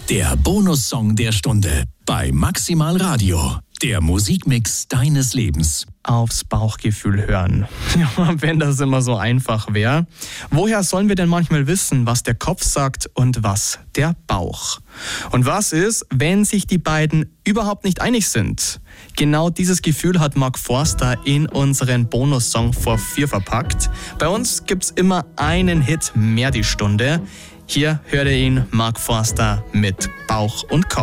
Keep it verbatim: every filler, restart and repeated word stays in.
Der Bonussong der Stunde bei Maximal Radio. Der Musikmix deines Lebens. Aufs Bauchgefühl hören. Ja, wenn das immer so einfach wäre. Woher sollen wir denn manchmal wissen, was der Kopf sagt und was der Bauch? Und was ist, wenn sich die beiden überhaupt nicht einig sind? Genau dieses Gefühl hat Mark Forster in unseren Bonussong vor vier verpackt. Bei uns gibt's immer einen Hit mehr die Stunde. Hier hört ihr ihn, Mark Forster mit Bauch und Kopf.